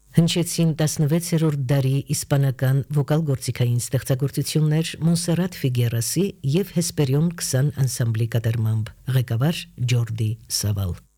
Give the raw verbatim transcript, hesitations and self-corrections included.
Հնչեցին տասնվեցերորդ դարի իսպանական վոկալ գործիքային ստեղծագործություններ Մոնսերատ Ֆիգերասի և Հեսպերիոն քսան անսամբլի կատարմամբ, ղեկավար Ջորդի Սավալ։